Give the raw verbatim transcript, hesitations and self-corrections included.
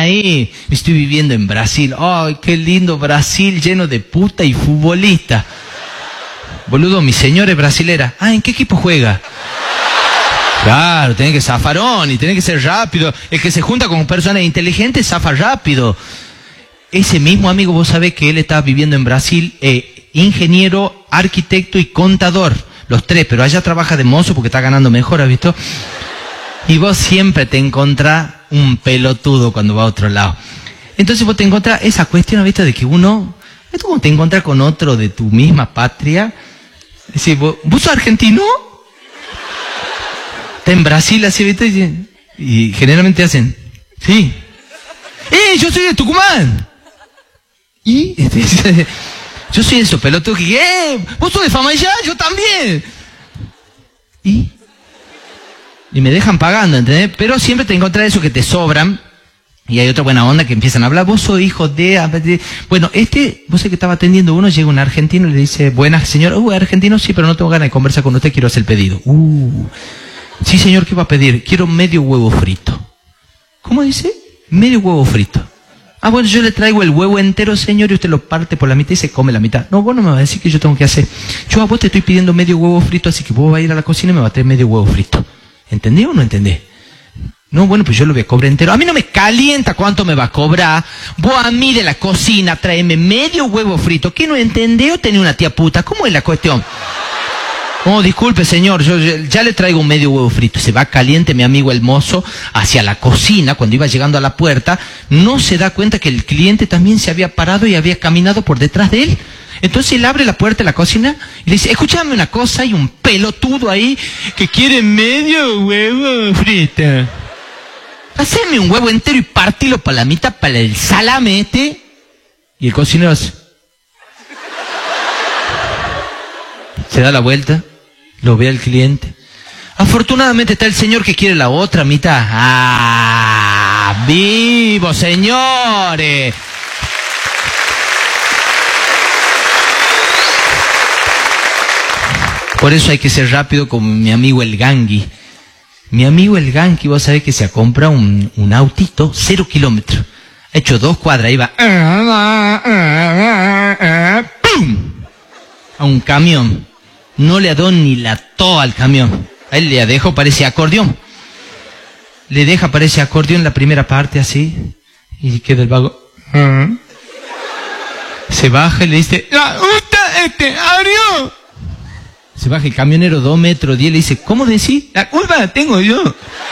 ahí? Estoy viviendo en Brasil. ¡Ay, qué lindo Brasil, lleno de puta y futbolista! Boludo, mi señora es brasilera. Ah, ¿en qué equipo juega? Claro, tenés que zafarón y tenés que ser rápido. El que se junta con personas inteligentes zafa rápido. Ese mismo amigo, vos sabés que él estaba viviendo en Brasil, eh, ingeniero, arquitecto y contador. Los tres, pero allá trabaja de mozo porque está ganando mejor, ¿has visto? Y vos siempre te encontrás un pelotudo cuando va a otro lado. Entonces vos te encontrás esa cuestión, ¿has visto? De que uno, es como te encontrás con otro de tu misma patria. Decís, ¿vos, ¿vos sos argentino? Está en Brasil, así, ¿viste? Y, y generalmente hacen, sí. ¡Eh, yo soy de Tucumán! Y este, yo soy eso, pelotudo, que, ¡eh! ¿Vos sos de Famayá? ¡Yo también! Y... Y me dejan pagando, ¿entendés? Pero siempre te encontrás eso que te sobran. Y hay otra buena onda que empiezan a hablar. Vos sos hijo de... Bueno, este, vos sé que estaba atendiendo uno, llega un argentino y le dice, buenas, señor. Uh, argentino, sí, pero no tengo ganas de conversar con usted, quiero hacer el pedido. Uh, sí, señor, ¿qué va a pedir? Quiero medio huevo frito. ¿Cómo dice? Medio huevo frito. Ah, bueno, yo le traigo el huevo entero, señor, y usted lo parte por la mitad y se come la mitad. No, vos no me vas a decir que yo tengo que hacer. Yo a vos te estoy pidiendo medio huevo frito, así que vos vas a ir a la cocina y me vas a traer medio huevo frito. ¿Entendés o no entendés? No, bueno, pues yo lo voy a cobrar entero. A mí no me calienta cuánto me va a cobrar. Vos a mí de la cocina tráeme medio huevo frito. ¿Qué no entendés o tenés una tía puta? ¿Cómo es la cuestión? Oh, disculpe, señor, yo ya le traigo un medio huevo frito. Se va caliente mi amigo el mozo hacia la cocina. Cuando iba llegando a la puerta, no se da cuenta que el cliente también se había parado y había caminado por detrás de él. Entonces él abre la puerta de la cocina y le dice, escúchame una cosa, hay un pelotudo ahí que quiere medio huevo frito. Haceme un huevo entero y partilo para la mitad, para el salame este. Y el cocinero hace... Se da la vuelta, lo ve al cliente. Afortunadamente está el señor que quiere la otra mitad. ¡Ah! ¡Vivo, señores! Por eso hay que ser rápido con mi amigo el Gangui. Mi amigo el Gangui, vos sabés que se ha comprado un, un autito, cero kilómetros. Ha hecho dos cuadras, iba ¡pum! A un camión. No le ha dado ni la toa al camión. A él le ha dejado, parece acordeón. Le deja, parece acordeón la primera parte así. Y queda el vago. Se baja y le dice, ¡la puta este abrió! Se baja el camionero dos metros diez y le dice, ¿cómo decís? La culpa la tengo yo.